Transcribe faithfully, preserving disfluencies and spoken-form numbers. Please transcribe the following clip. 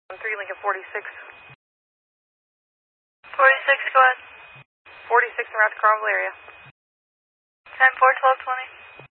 three Lincoln forty-six. forty-six, go ahead. forty-six around the Carmel area. ten four, twelve twenty.